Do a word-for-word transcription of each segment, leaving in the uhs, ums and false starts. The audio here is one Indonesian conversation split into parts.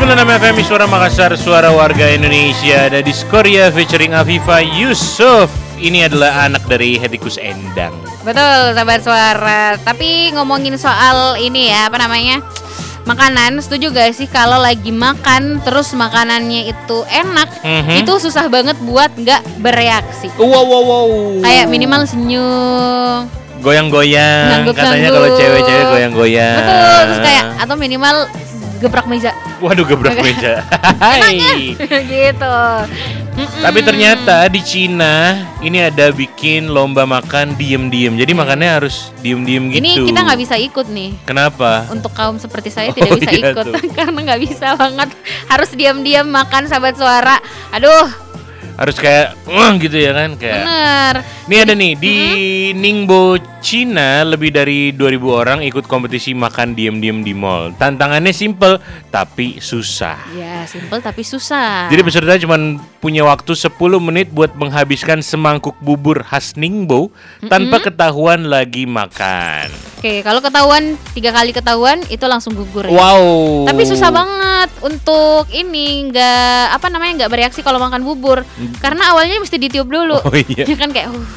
sembilan puluh enam F M Suara Makassar, suara warga Indonesia. Ada Diskoria featuring Afifa Yusuf. Ini adalah anak dari Hettikus Endang. Betul, sahabat suara. Tapi ngomongin soal ini ya, apa namanya, makanan, setuju gak sih kalau lagi makan terus makanannya itu enak, mm-hmm. itu susah banget buat gak bereaksi. Wow wow wow. Kayak minimal senyum, goyang-goyang. Katanya kalau cewek-cewek goyang-goyang. Betul, terus kayak atau minimal gebrak meja. Waduh, gebrak meja. Hai. Gitu. Mm-mm. Tapi ternyata di Cina ini ada bikin lomba makan diem-diem. Jadi makannya harus diem-diem gitu. Ini kita nggak bisa ikut nih. Kenapa? Untuk kaum seperti saya tidak oh, bisa iya ikut karena nggak bisa banget. Harus diam-diam makan, sahabat suara. Aduh. Harus kayak uh, gitu ya kan kayak. Bener. Nih ada nih di mm-hmm. Ningbo, Cina, lebih dari dua ribu orang ikut kompetisi makan diem-diem di mall. Tantangannya simple tapi susah. Ya, simple tapi susah. Jadi peserta cuma punya waktu sepuluh menit buat menghabiskan semangkuk bubur khas Ningbo mm-hmm. tanpa ketahuan lagi makan. Oke, kalau ketahuan tiga kali ketahuan itu langsung gugur ya. Wow. Tapi susah banget untuk ini nggak apa namanya nggak bereaksi kalau makan bubur karena awalnya mesti ditiup dulu. Oh iya. Ya kan kayak. Uh.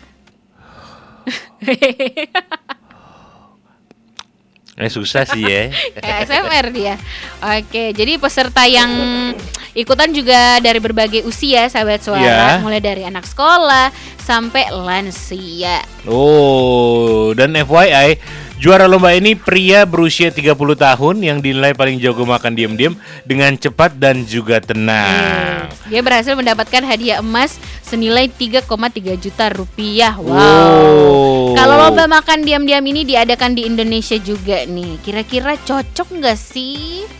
Eh susah sih ya. A S M R dia. Oke, jadi peserta yang ikutan juga dari berbagai usia, sahabat suara, yeah. mulai dari anak sekolah sampai lansia. Oh, dan F Y I, juara lomba ini pria berusia tiga puluh tahun yang dinilai paling jago makan diam-diam dengan cepat dan juga tenang. Hmm. Dia berhasil mendapatkan hadiah emas senilai tiga koma tiga juta rupiah. Wow. wow. Kalau lomba makan diam-diam ini diadakan di Indonesia juga nih, kira-kira cocok nggak sih?